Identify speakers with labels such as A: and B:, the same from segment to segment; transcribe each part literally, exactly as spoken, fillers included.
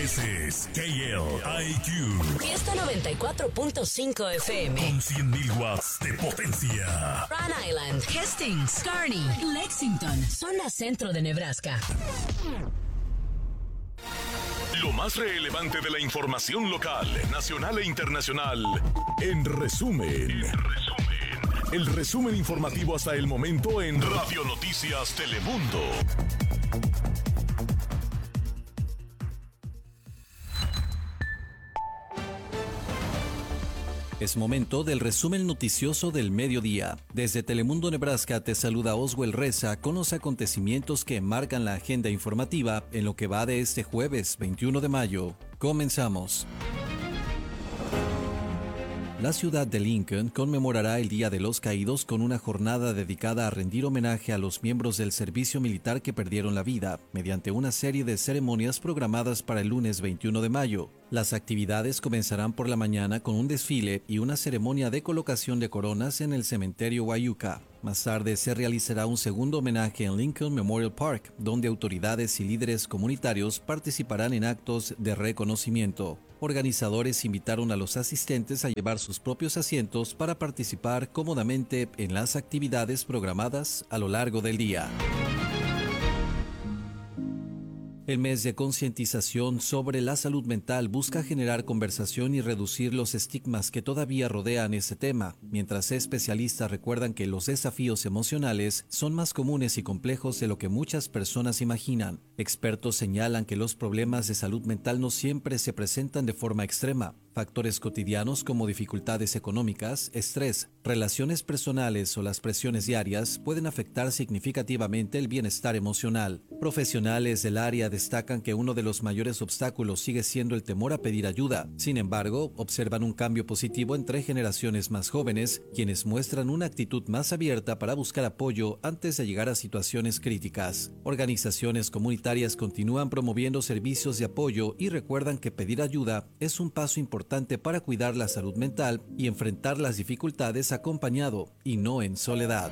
A: Este es K L I Q.
B: Fiesta noventa y cuatro punto cinco F M.
A: Con cien mil watts de potencia.
B: Rhode Island, Hastings, Kearney, Lexington, zona centro de Nebraska.
A: Lo más relevante de la información local, nacional e internacional. En resumen. En resumen. El resumen informativo hasta el momento en Radio Noticias Telemundo.
C: Es momento del resumen noticioso del mediodía. Desde Telemundo, Nebraska, te saluda Oswell Reza con los acontecimientos que marcan la agenda informativa en lo que va de este jueves veintiuno de mayo. Comenzamos. La ciudad de Lincoln conmemorará el Día de los Caídos con una jornada dedicada a rendir homenaje a los miembros del servicio militar que perdieron la vida, mediante una serie de ceremonias programadas para el lunes veintiuno de mayo. Las actividades comenzarán por la mañana con un desfile y una ceremonia de colocación de coronas en el cementerio Wayuka. Más tarde se realizará un segundo homenaje en Lincoln Memorial Park, donde autoridades y líderes comunitarios participarán en actos de reconocimiento. Organizadores invitaron a los asistentes a llevar sus propios asientos para participar cómodamente en las actividades programadas a lo largo del día. El mes de concientización sobre la salud mental busca generar conversación y reducir los estigmas que todavía rodean ese tema, mientras especialistas recuerdan que los desafíos emocionales son más comunes y complejos de lo que muchas personas imaginan. Expertos señalan que los problemas de salud mental no siempre se presentan de forma extrema. Factores cotidianos como dificultades económicas, estrés, relaciones personales o las presiones diarias pueden afectar significativamente el bienestar emocional. Profesionales del área destacan que uno de los mayores obstáculos sigue siendo el temor a pedir ayuda. Sin embargo, observan un cambio positivo entre generaciones más jóvenes, quienes muestran una actitud más abierta para buscar apoyo antes de llegar a situaciones críticas. Organizaciones comunitarias continúan promoviendo servicios de apoyo y recuerdan que pedir ayuda es un paso importante para cuidar la salud mental y enfrentar las dificultades acompañado y no en soledad.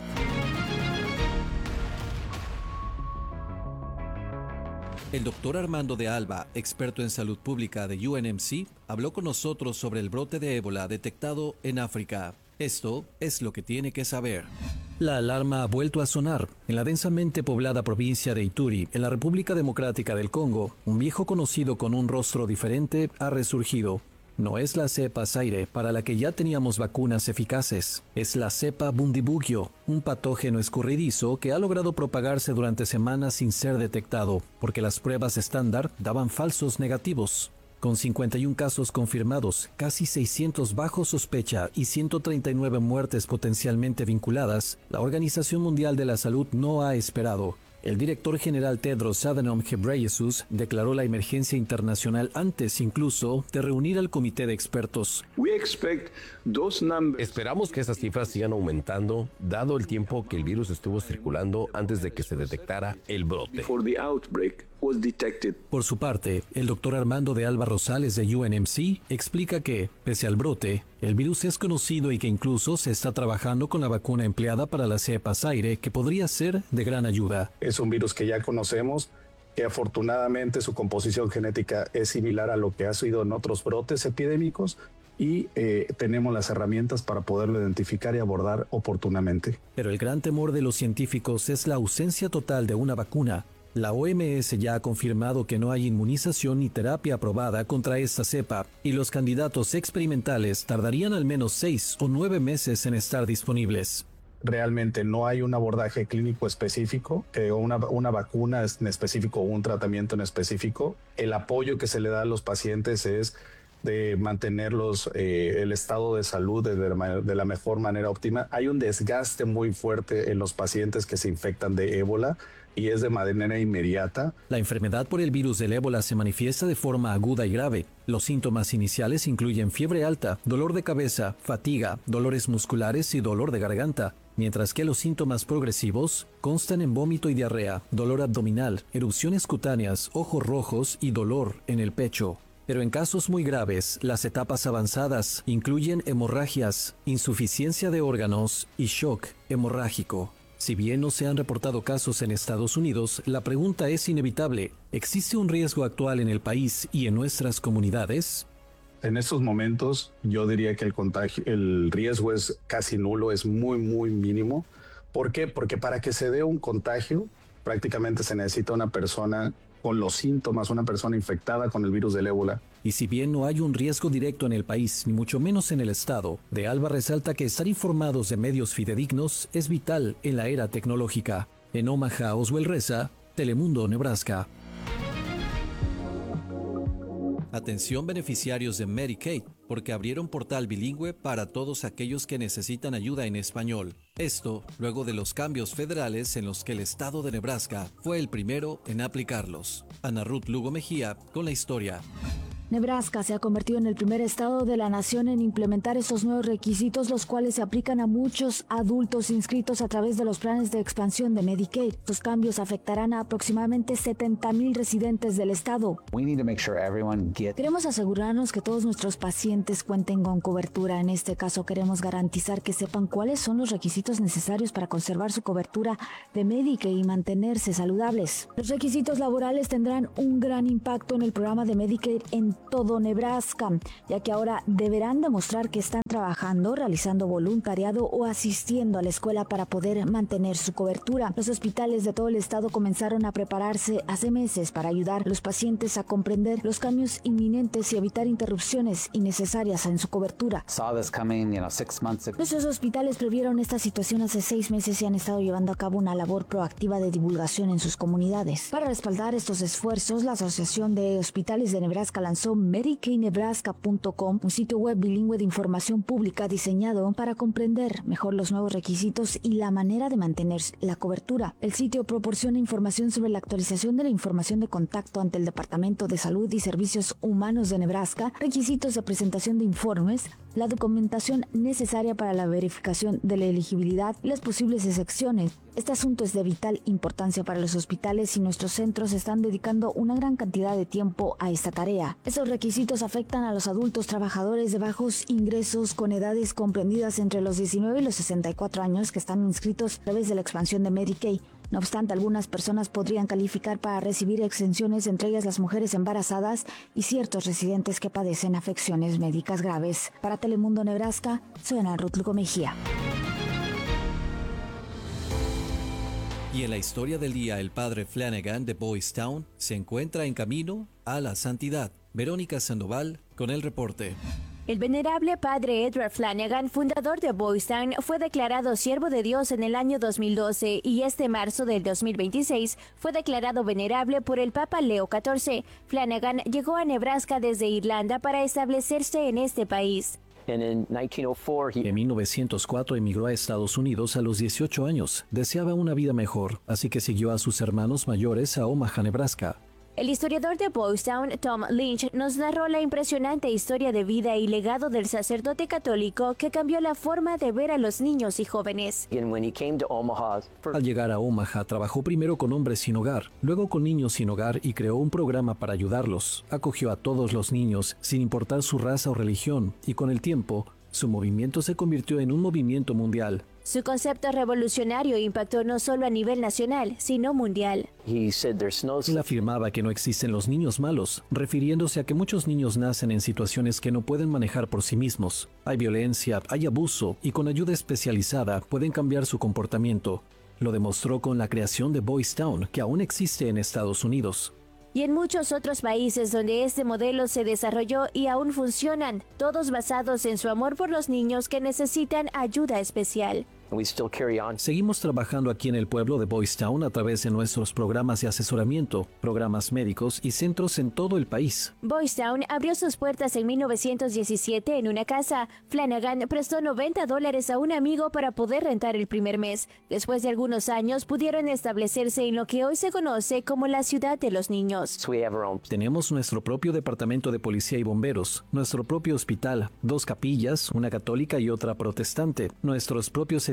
C: El doctor Armando de Alba, experto en salud pública de U N M C, habló con nosotros sobre el brote de ébola detectado en África. Esto es lo que tiene que saber. La alarma ha vuelto a sonar. En la densamente poblada provincia de Ituri, en la República Democrática del Congo, un viejo conocido con un rostro diferente ha resurgido. No es la cepa Zaire, para la que ya teníamos vacunas eficaces. Es la cepa Bundibugyo, un patógeno escurridizo que ha logrado propagarse durante semanas sin ser detectado, porque las pruebas estándar daban falsos negativos. Con cincuenta y un casos confirmados, casi seiscientos bajo sospecha y ciento treinta y nueve muertes potencialmente vinculadas, la Organización Mundial de la Salud no ha esperado. El director general Tedros Adhanom Ghebreyesus declaró la emergencia internacional antes incluso de reunir al comité de expertos.
D: Esperamos que esas cifras sigan aumentando, dado el tiempo que el virus estuvo circulando antes de que se detectara el brote.
C: Por su parte, el doctor Armando de Alba Rosales de U N M C explica que, pese al brote, el virus es conocido y que incluso se está trabajando con la vacuna empleada para la cepa Zaire, que podría ser de gran ayuda.
E: Es un virus que ya conocemos, que afortunadamente su composición genética es similar a lo que ha sido en otros brotes epidémicos y eh, tenemos las herramientas para poderlo identificar y abordar oportunamente.
C: Pero el gran temor de los científicos es la ausencia total de una vacuna. La O M S ya ha confirmado que no hay inmunización ni terapia aprobada contra esta cepa, y los candidatos experimentales tardarían al menos seis o nueve meses en estar disponibles.
E: Realmente no hay un abordaje clínico específico, eh, una, una vacuna en específico o un tratamiento en específico. El apoyo que se le da a los pacientes es de mantenerlos eh, el estado de salud de, de, de la mejor manera óptima. Hay un desgaste muy fuerte en los pacientes que se infectan de ébola y es de manera inmediata.
C: La enfermedad por el virus del ébola se manifiesta de forma aguda y grave. Los síntomas iniciales incluyen fiebre alta, dolor de cabeza, fatiga, dolores musculares y dolor de garganta, mientras que los síntomas progresivos constan en vómito y diarrea, dolor abdominal, erupciones cutáneas, ojos rojos y dolor en el pecho. Pero en casos muy graves, las etapas avanzadas incluyen hemorragias, insuficiencia de órganos y shock hemorrágico. Si bien no se han reportado casos en Estados Unidos, la pregunta es inevitable. ¿Existe un riesgo actual en el país y en nuestras comunidades?
E: En estos momentos, yo diría que el contagio, el riesgo es casi nulo, es muy, muy mínimo. ¿Por qué? Porque para que se dé un contagio, prácticamente se necesita una persona con los síntomas, una persona infectada con el virus del ébola.
C: Y si bien no hay un riesgo directo en el país, ni mucho menos en el estado, De Alba resalta que estar informados de medios fidedignos es vital en la era tecnológica. En Omaha, Oswell Reza, Telemundo, Nebraska. Atención beneficiarios de Medicaid, porque abrieron portal bilingüe para todos aquellos que necesitan ayuda en español. Esto luego de los cambios federales en los que el estado de Nebraska fue el primero en aplicarlos. Ana Ruth Lugo Mejía con la historia.
F: Nebraska se ha convertido en el primer estado de la nación en implementar esos nuevos requisitos, los cuales se aplican a muchos adultos inscritos a través de los planes de expansión de Medicaid. Estos cambios afectarán a aproximadamente setenta mil residentes del estado. Queremos asegurarnos que todos nuestros pacientes cuenten con cobertura. En este caso, queremos garantizar que sepan cuáles son los requisitos necesarios para conservar su cobertura de Medicaid y mantenerse saludables. Los requisitos laborales tendrán un gran impacto en el programa de Medicaid en todo Nebraska, ya que ahora deberán demostrar que están trabajando, realizando voluntariado o asistiendo a la escuela para poder mantener su cobertura. Los hospitales de todo el estado comenzaron a prepararse hace meses para ayudar a los pacientes a comprender los cambios inminentes y evitar interrupciones innecesarias en su cobertura. Nuestros hospitales previeron esta situación hace seis meses y han estado llevando a cabo una labor proactiva de divulgación en sus comunidades. Para respaldar estos esfuerzos, la Asociación de Hospitales de Nebraska lanzó Medicaid Nebraska punto com, un sitio web bilingüe de información pública diseñado para comprender mejor los nuevos requisitos y la manera de mantener la cobertura. El sitio proporciona información sobre la actualización de la información de contacto ante el Departamento de Salud y Servicios Humanos de Nebraska, requisitos de presentación de informes, la documentación necesaria para la verificación de la elegibilidad y las posibles excepciones. Este asunto es de vital importancia para los hospitales y nuestros centros están dedicando una gran cantidad de tiempo a esta tarea. Estos requisitos afectan a los adultos trabajadores de bajos ingresos con edades comprendidas entre los diecinueve y los sesenta y cuatro años que están inscritos a través de la expansión de Medicaid. No obstante, algunas personas podrían calificar para recibir exenciones, entre ellas las mujeres embarazadas y ciertos residentes que padecen afecciones médicas graves. Para Telemundo Nebraska, soy Ana Ruth Lugo Mejía.
C: Y en la historia del día, el padre Flanagan de Boys Town se encuentra en camino a la santidad. Verónica Sandoval con el reporte.
G: El venerable padre Edward Flanagan, fundador de Boys Town, fue declarado siervo de Dios en el año dos mil doce y este marzo del dos mil veintiséis fue declarado venerable por el Papa Leo catorce. Flanagan llegó a Nebraska desde Irlanda para establecerse en este país.
C: En mil novecientos cuatro emigró a Estados Unidos a los dieciocho años. Deseaba una vida mejor, así que siguió a sus hermanos mayores a Omaha, Nebraska.
G: El historiador de Boys Town, Tom Lynch, nos narró la impresionante historia de vida y legado del sacerdote católico que cambió la forma de ver a los niños y jóvenes.
C: Al llegar a Omaha, trabajó primero con hombres sin hogar, luego con niños sin hogar y creó un programa para ayudarlos. Acogió a todos los niños, sin importar su raza o religión, y con el tiempo, su movimiento se convirtió en un movimiento mundial.
G: Su concepto revolucionario impactó no solo a nivel nacional, sino mundial.
C: Él afirmaba que no existen los niños malos, refiriéndose a que muchos niños nacen en situaciones que no pueden manejar por sí mismos. Hay violencia, hay abuso, y con ayuda especializada pueden cambiar su comportamiento. Lo demostró con la creación de Boys Town, que aún existe en Estados Unidos.
G: Y en muchos otros países donde este modelo se desarrolló y aún funcionan, todos basados en su amor por los niños que necesitan ayuda especial.
C: Seguimos trabajando aquí en el pueblo de Boys Town a través de nuestros programas de asesoramiento, programas médicos y centros en todo el país.
G: Boys Town abrió sus puertas en mil novecientos diecisiete en una casa. Flanagan prestó noventa dólares a un amigo para poder rentar el primer mes. Después de algunos años pudieron establecerse en lo que hoy se conoce como la ciudad de los niños.
C: Tenemos nuestro propio departamento de policía y bomberos, nuestro propio hospital, dos capillas, una católica y otra protestante, nuestros propios edificios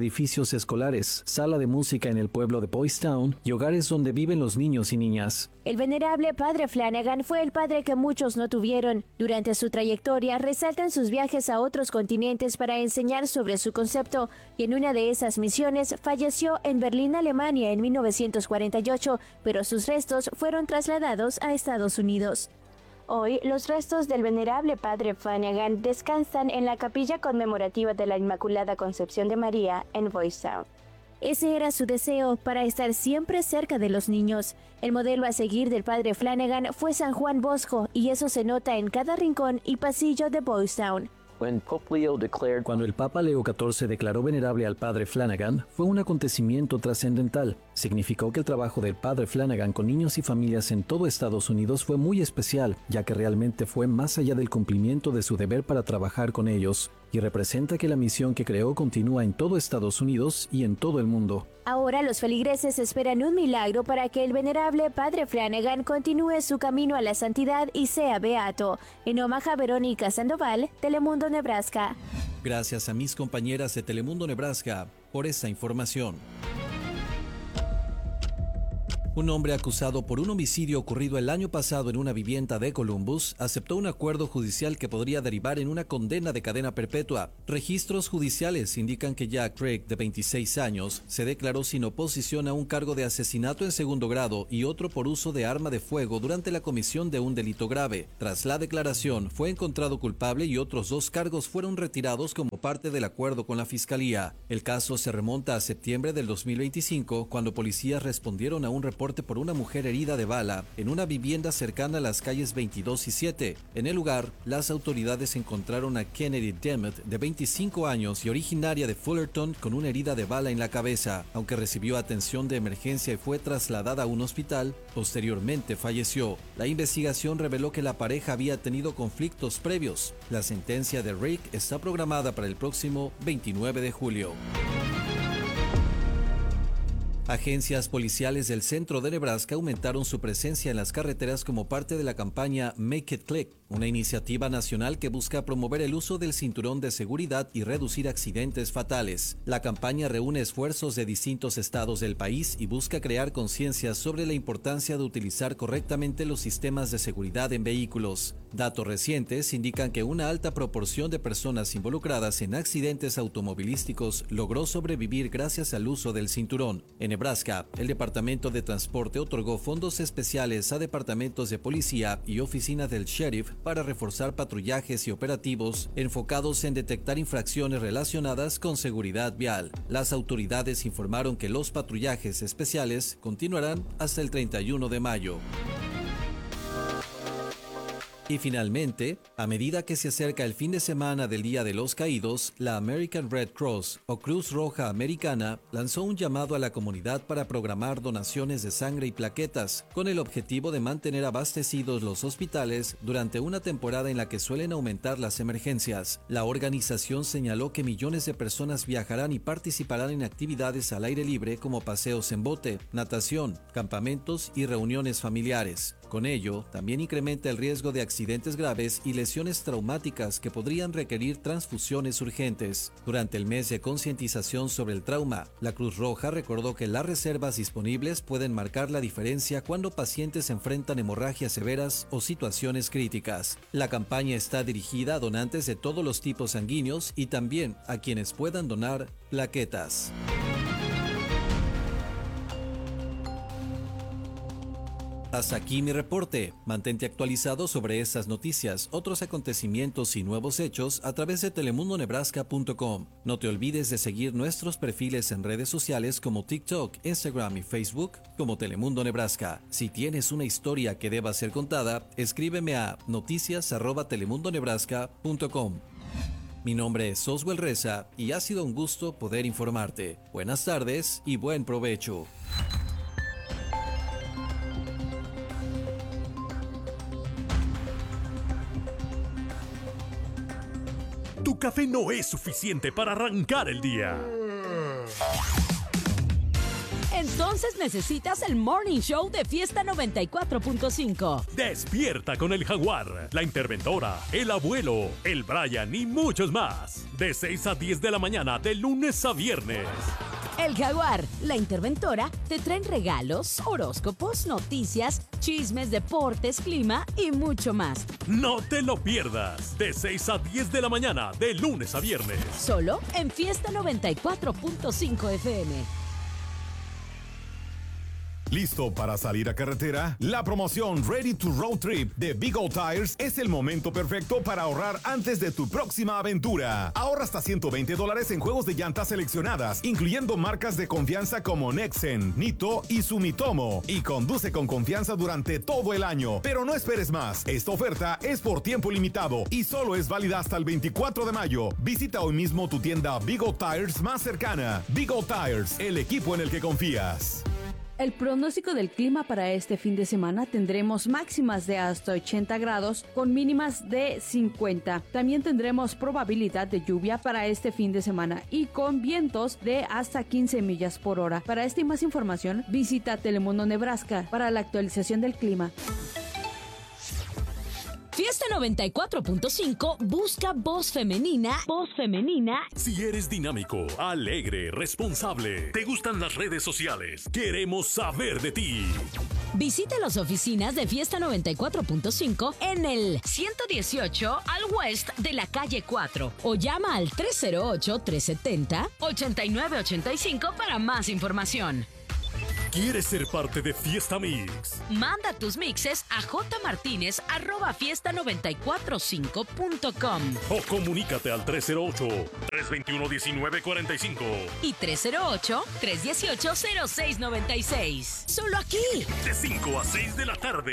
H: edificios escolares, sala de música en el pueblo de Boys Town y hogares donde viven los niños y niñas.
G: El venerable padre Flanagan fue el padre que muchos no tuvieron. Durante su trayectoria resaltan sus viajes a otros continentes para enseñar sobre su concepto, y en una de esas misiones falleció en Berlín, Alemania en mil novecientos cuarenta y ocho, pero sus restos fueron trasladados a Estados Unidos. Hoy, los restos del venerable padre Flanagan descansan en la capilla conmemorativa de la Inmaculada Concepción de María en Boys Town. Ese era su deseo, para estar siempre cerca de los niños. El modelo a seguir del padre Flanagan fue San Juan Bosco, y eso se nota en cada rincón y pasillo de Boys Town.
H: Cuando el Papa Leo catorce declaró venerable al padre Flanagan, fue un acontecimiento trascendental. Significó que el trabajo del padre Flanagan con niños y familias en todo Estados Unidos fue muy especial, ya que realmente fue más allá del cumplimiento de su deber para trabajar con ellos, y representa que la misión que creó continúa en todo Estados Unidos y en todo el mundo.
G: Ahora los feligreses esperan un milagro para que el venerable padre Flanagan continúe su camino a la santidad y sea beato. En Omaha, Verónica Sandoval, Telemundo, Nebraska.
C: Gracias a mis compañeras de Telemundo, Nebraska, por esta información. Un hombre acusado por un homicidio ocurrido el año pasado en una vivienda de Columbus aceptó un acuerdo judicial que podría derivar en una condena de cadena perpetua. Registros judiciales indican que Jack Craig, de veintiséis años, se declaró sin oposición a un cargo de asesinato en segundo grado y otro por uso de arma de fuego durante la comisión de un delito grave. Tras la declaración, fue encontrado culpable y otros dos cargos fueron retirados como parte del acuerdo con la fiscalía. El caso se remonta a septiembre del dos mil veinticinco, cuando policías respondieron a un reporte por una mujer herida de bala en una vivienda cercana a las calles veintidós y siete. En el lugar, las autoridades encontraron a Kennedy Demet, de veinticinco años y originaria de Fullerton, con una herida de bala en la cabeza. Aunque recibió atención de emergencia y fue trasladada a un hospital, posteriormente falleció. La investigación reveló que la pareja había tenido conflictos previos. La sentencia de Rick está programada para el próximo veintinueve de julio. Agencias policiales del centro de Nebraska aumentaron su presencia en las carreteras como parte de la campaña Make It Click, una iniciativa nacional que busca promover el uso del cinturón de seguridad y reducir accidentes fatales. La campaña reúne esfuerzos de distintos estados del país y busca crear conciencia sobre la importancia de utilizar correctamente los sistemas de seguridad en vehículos. Datos recientes indican que una alta proporción de personas involucradas en accidentes automovilísticos logró sobrevivir gracias al uso del cinturón. En Nebraska, el Departamento de Transporte otorgó fondos especiales a departamentos de policía y oficinas del sheriff para reforzar patrullajes y operativos enfocados en detectar infracciones relacionadas con seguridad vial. Las autoridades informaron que los patrullajes especiales continuarán hasta el treinta y uno de mayo. Y finalmente, a medida que se acerca el fin de semana del Día de los Caídos, la American Red Cross o Cruz Roja Americana lanzó un llamado a la comunidad para programar donaciones de sangre y plaquetas, con el objetivo de mantener abastecidos los hospitales durante una temporada en la que suelen aumentar las emergencias. La organización señaló que millones de personas viajarán y participarán en actividades al aire libre como paseos en bote, natación, campamentos y reuniones familiares. Con ello, también incrementa el riesgo de accidentes graves y lesiones traumáticas que podrían requerir transfusiones urgentes. Durante el mes de concientización sobre el trauma, la Cruz Roja recordó que las reservas disponibles pueden marcar la diferencia cuando pacientes enfrentan hemorragias severas o situaciones críticas. La campaña está dirigida a donantes de todos los tipos sanguíneos y también a quienes puedan donar plaquetas. Hasta aquí mi reporte. Mantente actualizado sobre estas noticias, otros acontecimientos y nuevos hechos a través de telemundo nebraska punto com. No te olvides de seguir nuestros perfiles en redes sociales como TikTok, Instagram y Facebook como Telemundo Nebraska. Si tienes una historia que deba ser contada, escríbeme a noticias arroba telemundo nebraska punto com. Mi nombre es Oswald Reza y ha sido un gusto poder informarte. Buenas tardes y buen provecho.
A: Tu café no es suficiente para arrancar el día.
B: Entonces entonces necesitas el Morning Show de Fiesta noventa y cuatro punto cinco.
I: Despierta con el Jaguar, la interventora, el abuelo, el Brian y muchos más. De seis a diez de la mañana, de lunes a viernes.
B: El Jaguar, la interventora, te traen regalos, horóscopos, noticias, chismes, deportes, clima y mucho más.
I: No te lo pierdas. De seis a diez de la mañana, de lunes a viernes.
B: Solo en Fiesta noventa y cuatro punto cinco F M.
J: ¿Listo para salir a carretera? La promoción Ready to Road Trip de Big O Tires es el momento perfecto para ahorrar antes de tu próxima aventura. Ahorra hasta ciento veinte dólares en juegos de llantas seleccionadas, incluyendo marcas de confianza como Nexen, Nito y Sumitomo. Y conduce con confianza durante todo el año. Pero no esperes más. Esta oferta es por tiempo limitado y solo es válida hasta el veinticuatro de mayo. Visita hoy mismo tu tienda Big O Tires más cercana. Big O Tires, el equipo en el que confías.
K: El pronóstico del clima para este fin de semana tendremos máximas de hasta ochenta grados con mínimas de cincuenta. También tendremos probabilidad de lluvia para este fin de semana y con vientos de hasta quince millas por hora. Para esta y más información, visita Telemundo Nebraska para la actualización del clima.
B: Fiesta noventa y cuatro punto cinco busca voz femenina. Voz femenina.
I: Si eres dinámico, alegre, responsable, te gustan las redes sociales, queremos saber de ti.
B: Visita las oficinas de Fiesta noventa y cuatro punto cinco en el ciento dieciocho al West de la calle cuatro o llama al tres cero ocho, tres siete cero, ocho nueve ocho cinco para más información.
I: ¿Quieres ser parte de Fiesta Mix?
B: Manda tus mixes a jmartinez arroba fiesta noventa y cuatro punto cinco punto com
I: o comunícate al tres cero ocho, tres dos uno, uno nueve cuatro cinco
B: y tres cero ocho, tres uno ocho, cero seis nueve seis. Solo aquí.
I: De cinco a seis de la tarde.